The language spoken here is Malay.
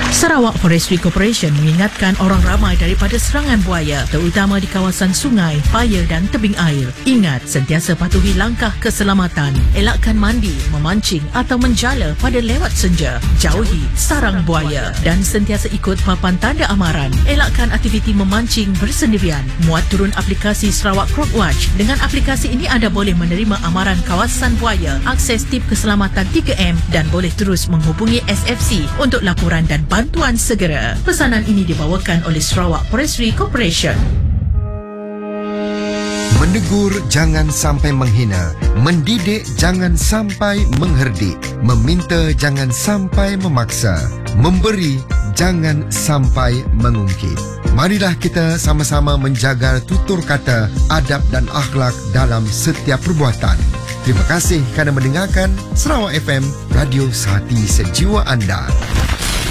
Sarawak Forestry Corporation mengingatkan orang ramai daripada serangan buaya, terutama di kawasan sungai, paya dan tebing air. Ingat, sentiasa patuhi langkah keselamatan. Elakkan mandi, memancing atau menjala pada lewat senja. Jauhi sarang buaya dan sentiasa ikut papan tanda amaran. Elakkan aktiviti memancing bersendirian. Muat turun aplikasi Sarawak Crockwatch. Dengan aplikasi ini anda boleh menerima amaran kawasan buaya, akses tip keselamatan 3M dan boleh terus menghubungi SFC untuk laporan dan bantuan segera. Pesanan ini dibawakan oleh Sarawak Forestry Corporation. Menegur jangan sampai menghina, mendidik jangan sampai mengherdik, meminta jangan sampai memaksa, memberi jangan sampai mengungkit. Marilah kita sama-sama menjaga tutur kata, adab dan akhlak dalam setiap perbuatan. Terima kasih kerana mendengarkan Sarawak FM, radio sehati sejiwa anda.